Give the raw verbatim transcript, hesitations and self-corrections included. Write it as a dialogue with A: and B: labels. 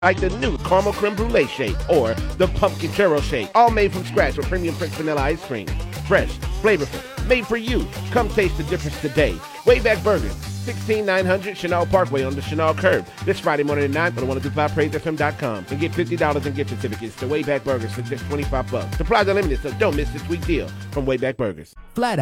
A: like the new caramel creme brulee shake or the pumpkin churro shake, all made from scratch with premium Prince vanilla ice cream. Fresh, flavorful, made for you. Come taste the difference today. Wayback Burgers, sixteen nine hundred Chenal Parkway on the Chenal Curve. This Friday morning at nine for the one oh two five praise f m dot com and get fifty dollars in gift certificates to Wayback Burgers for just twenty-five bucks. Supplies are limited, so don't miss this sweet deal from Wayback Burgers.
B: Flat